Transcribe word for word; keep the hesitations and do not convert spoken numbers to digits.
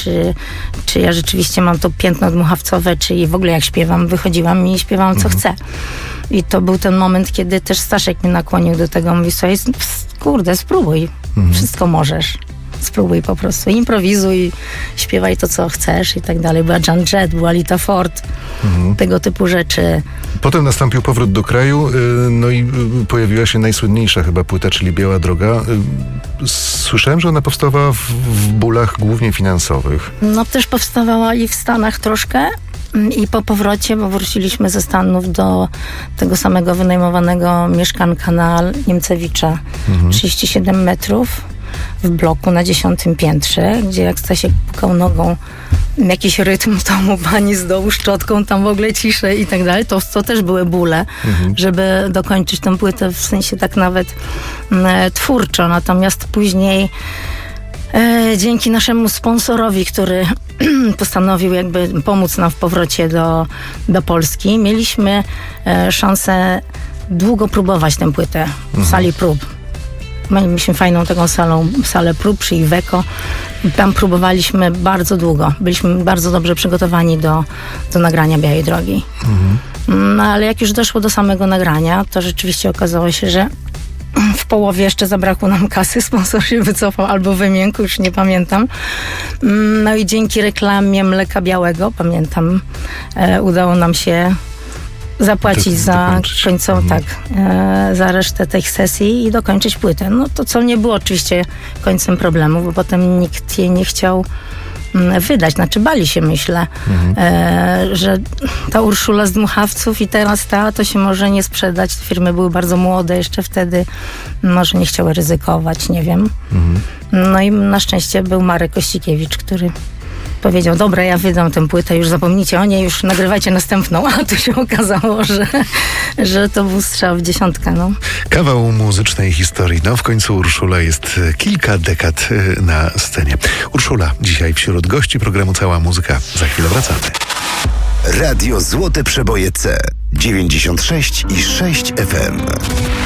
czy, czy ja rzeczywiście mam to piętno dmuchawcowe, czy w ogóle jak śpiewam, wychodziłam i śpiewałam co Mhm. chcę. I to był ten moment, kiedy też Staszek mnie nakłonił do tego. Mówi, słuchaj, kurde, spróbuj. Mhm. Wszystko możesz. Spróbuj po prostu. Improwizuj, śpiewaj to, co chcesz i tak dalej. Była Jan Jett, była Lita Ford. Mhm. Tego typu rzeczy. Potem nastąpił powrót do kraju, y, no i y, pojawiła się najsłynniejsza chyba płyta, czyli Biała Droga. Y, Słyszałem, że ona powstawała w, w bólach głównie finansowych. No też powstawała i w Stanach troszkę. I po powrocie, bo wróciliśmy ze Stanów do tego samego wynajmowanego mieszkanka na Niemcewicza, Mhm. trzydzieści siedem metrów w bloku na dziesiątym piętrze, gdzie jak Stasiek pukał nogą jakiś rytm, to mu pani z dołu szczotką, tam w ogóle ciszę i tak dalej, to, to też były bóle, Mhm. żeby dokończyć tę płytę, w sensie tak nawet e, twórczo, natomiast później E, dzięki naszemu sponsorowi, który postanowił jakby pomóc nam w powrocie do, do Polski, mieliśmy e, szansę długo próbować tę płytę w Mhm. sali prób. Mieliśmy fajną taką salą, salę prób przy Iveco. Tam próbowaliśmy bardzo długo. Byliśmy bardzo dobrze przygotowani do, do nagrania Białej Drogi. Mhm. No ale jak już doszło do samego nagrania, to rzeczywiście okazało się, że w połowie jeszcze zabrakło nam kasy, sponsor się wycofał albo wymiękł, już nie pamiętam. No i dzięki reklamie Mleka Białego, pamiętam, e, udało nam się zapłacić Do- za dokończyć. końcową, Mhm. tak, e, za resztę tych sesji i dokończyć płytę. No to co nie było oczywiście końcem problemu, bo potem nikt jej nie chciał mm, wydać, znaczy bali się, myślę, Mhm. e, że ta Urszula z Dmuchawców i teraz ta, to się może nie sprzedać. Te firmy były bardzo młode jeszcze wtedy, może nie chciały ryzykować, nie wiem. Mhm. No i na szczęście był Marek Kościkiewicz, który powiedział, dobra, ja wydam tę płytę, już zapomnijcie o niej, już nagrywajcie następną. A tu się okazało, że, że to był strzał w dziesiątkę, no. Kawał muzycznej historii. No w końcu Urszula jest e, kilka dekad e, na scenie. Urszula dzisiaj wśród gości programu Cała Muzyka. Za chwilę wracamy. Radio Złote Przeboje C dziewięćdziesiąt sześć i sześć F M.